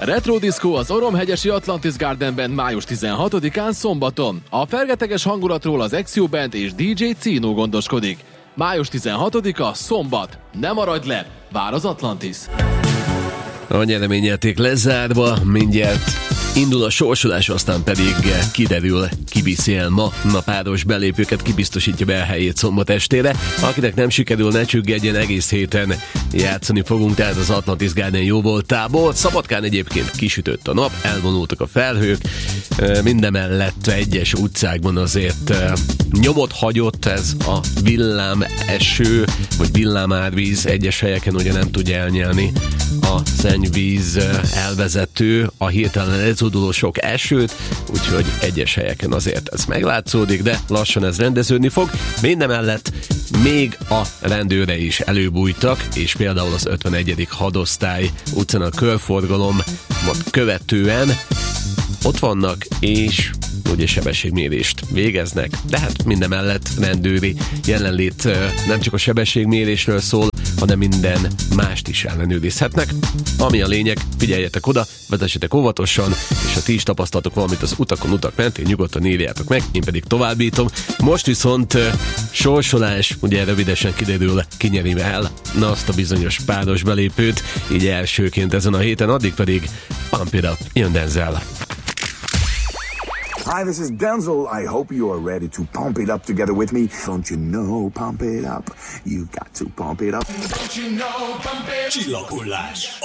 Retro Disco az Oromhegyesi Atlantis Gardenben május 16-án szombaton. A fergeteges hangulatról az Exio Band és DJ Cino gondoskodik. Május 16-a szombat. Ne maradj le, vár az Atlantis! A nyereményjáték lezárva, mindjárt indul a sorsolás, aztán pedig kiderül, ki viszi el ma a páros belépőket, ki biztosítja be a helyét szombat estére. Akinek nem sikerül, ne csüggedjen, egész héten játszani fogunk, tehát az Atlantis Garden jóvoltából. Szabadkán egyébként kisütött a nap, elvonultak a felhők, mindemellett egyes utcákban azért nyomot hagyott ez a villámeső, vagy villámárvíz, egyes helyeken ugye nem tudja elnyelni a szennyvíz elvezető, a hirtelen lezúduló sok esőt, úgyhogy egyes helyeken azért ez meglátszódik, de lassan ez rendeződni fog. Mindemellett még a rendőre is előbújtak, és például az 51. hadosztály utcán a körforgalom követően ott vannak, és ugye sebességmérést végeznek, de hát mindemellett rendőri jelenlét nem csak a sebességmérésről szól, hanem minden mást is ellenőrizhetnek. Ami a lényeg, figyeljetek oda, vezessetek óvatosan, és ha ti is tapasztaltok valamit az utak mentén, nyugodtan írjátok meg, én pedig továbbítom. Most viszont sorsolás, ugye rövidesen kiderül, ki nyeri el azt a bizonyos páros belépőt, így elsőként ezen a héten, addig pedig Pump It Up, jön Denzel. Hi, this is Denzel. I hope you are ready to pump it up together with me. Don't you know, pump it up. You got to pump it up. Don't you know, pump it. Csillaghullás.